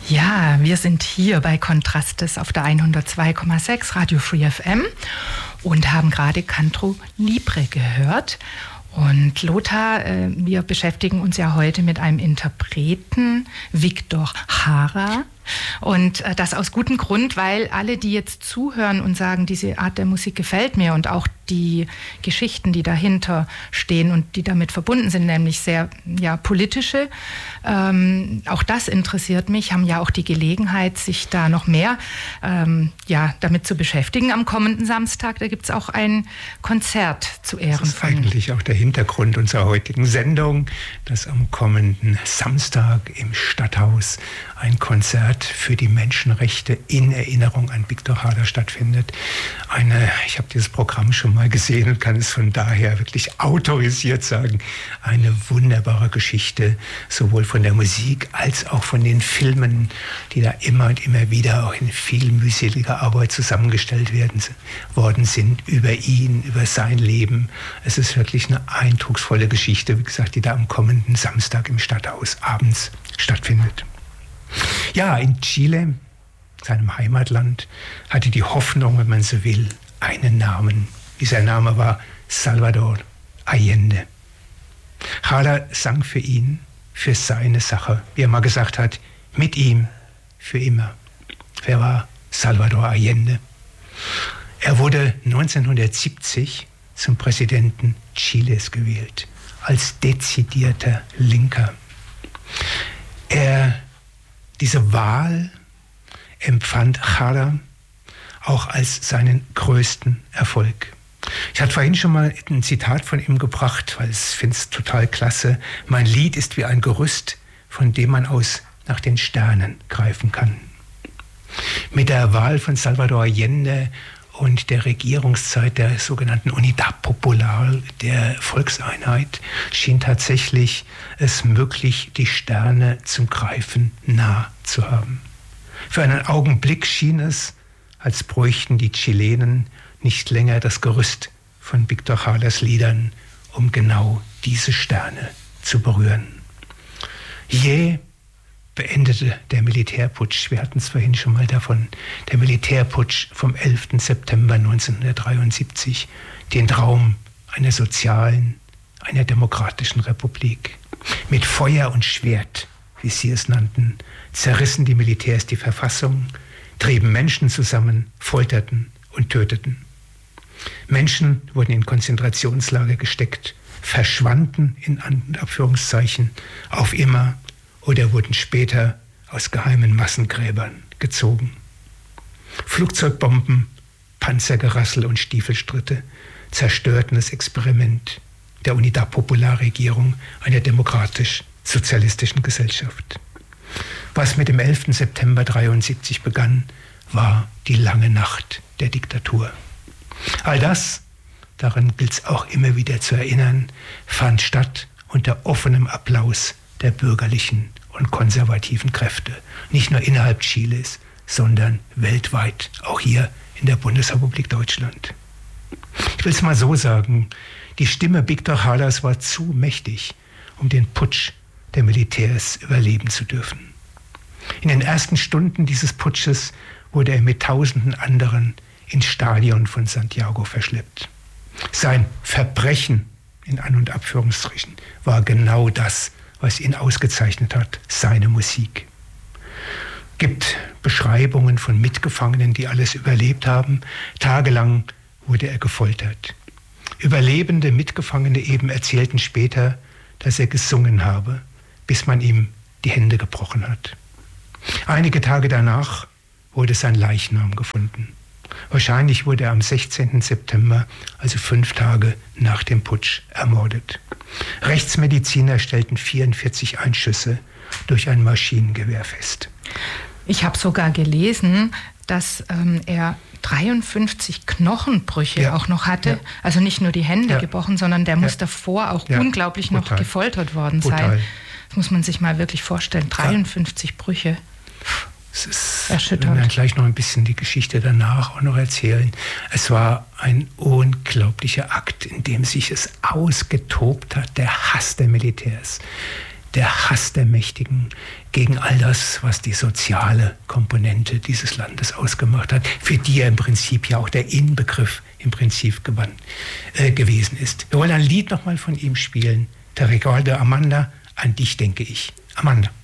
Ja, wir sind hier bei Kontrastes auf der 102,6 Radio Free FM und haben gerade Canto Libre gehört. Und Lothar, wir beschäftigen uns ja heute mit einem Interpreten, Victor Jara. Und das aus gutem Grund, weil alle, die jetzt zuhören und sagen, diese Art der Musik gefällt mir und auch die Geschichten, die dahinter stehen und die damit verbunden sind, nämlich sehr politische, auch das interessiert mich, haben ja auch die Gelegenheit, sich da noch mehr damit zu beschäftigen. Am kommenden Samstag, da gibt es auch ein Konzert zu Ehren von... Das ist eigentlich auch der Hintergrund unserer heutigen Sendung, dass am kommenden Samstag im Stadthaus ein Konzert für die Menschenrechte in Erinnerung an Victor Jara stattfindet. Ich habe dieses Programm schon mal gesehen und kann es von daher wirklich autorisiert sagen, eine wunderbare Geschichte, sowohl von der Musik als auch von den Filmen, die da immer und immer wieder auch in viel mühseliger Arbeit zusammengestellt worden sind, über ihn, über sein Leben. Es ist wirklich eine eindrucksvolle Geschichte, wie gesagt, die da am kommenden Samstag im Stadthaus abends stattfindet. Ja, in Chile, seinem Heimatland, hatte die Hoffnung, wenn man so will, einen Namen. Dieser Name war Salvador Allende. Jara sang für ihn, für seine Sache, wie er mal gesagt hat, mit ihm für immer. Wer war Salvador Allende? Er wurde 1970 zum Präsidenten Chiles gewählt, als dezidierter Linker. Diese Wahl empfand Jara auch als seinen größten Erfolg. Ich hatte vorhin schon mal ein Zitat von ihm gebracht, weil ich finde es total klasse. Mein Lied ist wie ein Gerüst, von dem man aus nach den Sternen greifen kann. Mit der Wahl von Salvador Allende und der Regierungszeit der sogenannten Unidad Popular, der Volkseinheit, schien tatsächlich es möglich, die Sterne zum Greifen nah zu haben. Für einen Augenblick schien es, als bräuchten die Chilenen nicht länger das Gerüst von Victor Jaras Liedern, um genau diese Sterne zu berühren. Jäh beendete der Militärputsch, wir hatten es vorhin schon mal davon, der Militärputsch vom 11. September 1973, den Traum einer sozialen, einer demokratischen Republik. Mit Feuer und Schwert, wie sie es nannten, zerrissen die Militärs die Verfassung, trieben Menschen zusammen, folterten und töteten. Menschen wurden in Konzentrationslager gesteckt, verschwanden in Anführungszeichen auf immer oder wurden später aus geheimen Massengräbern gezogen. Flugzeugbomben, Panzergerassel und Stiefelstritte zerstörten das Experiment der Unidad Popular Regierung einer demokratisch-sozialistischen Gesellschaft. Was mit dem 11. September 1973 begann, war die lange Nacht der Diktatur. All das, daran gilt es auch immer wieder zu erinnern, fand statt unter offenem Applaus der bürgerlichen und konservativen Kräfte. Nicht nur innerhalb Chiles, sondern weltweit, auch hier in der Bundesrepublik Deutschland. Ich will es mal so sagen, die Stimme Victor Jaras war zu mächtig, um den Putsch der Militärs überleben zu dürfen. In den ersten Stunden dieses Putsches wurde er mit tausenden anderen ins Stadion von Santiago verschleppt. Sein Verbrechen, in An- und Abführungsstrichen, war genau das, was ihn ausgezeichnet hat, seine Musik. Gibt Beschreibungen von Mitgefangenen, die alles überlebt haben. Tagelang wurde er gefoltert. Überlebende Mitgefangene eben erzählten später, dass er gesungen habe, bis man ihm die Hände gebrochen hat. Einige Tage danach wurde sein Leichnam gefunden. Wahrscheinlich wurde er am 16. September, also 5 Tage nach dem Putsch, ermordet. Rechtsmediziner stellten 44 Einschüsse durch ein Maschinengewehr fest. Ich habe sogar gelesen, dass er 53 Knochenbrüche auch noch hatte. Ja. Also nicht nur die Hände gebrochen, sondern der muss davor auch unglaublich noch gefoltert worden sein. Das muss man sich mal wirklich vorstellen. 53 Brüche. Es ist, wenn wir gleich noch ein bisschen die Geschichte danach auch noch erzählen. Es war ein unglaublicher Akt, in dem sich es ausgetobt hat, der Hass der Militärs. der Hass der Mächtigen gegen all das, was die soziale Komponente dieses Landes ausgemacht hat, für die er im Prinzip ja auch der Inbegriff im Prinzip gewesen ist. Wir wollen ein Lied nochmal von ihm spielen, Te recuerdo Amanda, an dich denke ich. Amanda.